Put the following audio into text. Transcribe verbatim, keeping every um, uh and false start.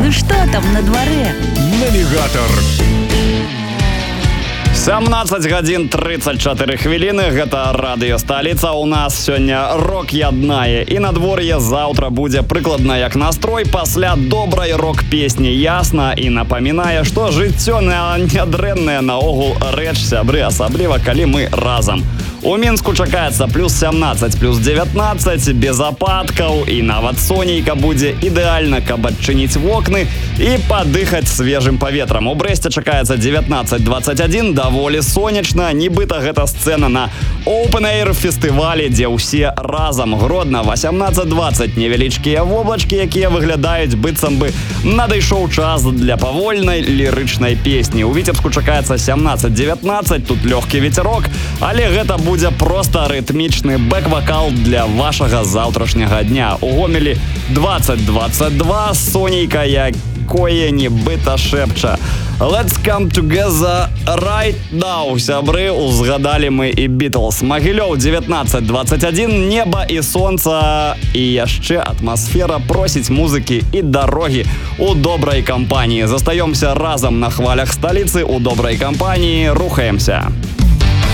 Ну что там на дворе? Навигатор. сямнаццаць гадзін трыццаць чатыры хвіліны. Гэта радыё сталіца. У нас сёння рок яднае. І надвор'е заўтра будзе прыкладна як настрой пасля добрай рок-песні. Ясна і напамінае, што жыццё нядрэннае наогул рэч, сябры, асабліва калі мы разам. У Мінску чакаецца плюс сямнаццаць, плюс дзевятнаццаць, без ападкаў, і нават сонейка будзе ідэальна, каб адчыніць вокны і падыхаць свежым паветрам. У Брэсце чакаецца дзевятнаццаць дваццаць адзін, даволі сонечна, нібыта гэта сцэна на Open-Air фестывалі, дзе ўсе разам. Гродна васямнаццаць дваццаць, невялічкія воблачкі, якія выглядаюць быццам бы надышоў час для павольнай лірычнай песні. У Віцебску чакаецца сямнаццаць дзевятнаццаць, тут лёгкі ветерок, але гэта будзе проста рытмічны бэк-вакал для вашага заўтрашняга дня. У Гомелі дваццаць дваццаць два, сонейка якое нібыта шэпча. Let's come together right now, сябры, узгадалі мы і Beatles. Магілёў дзевятнаццаць дваццаць адзін, неба і сонца, і яшчэ атмасфера просіць музыкі і дарогі у добрай кампаніі. Застаёмся разам на хвалях сталіцы, у добрай кампаніі, рухаемся.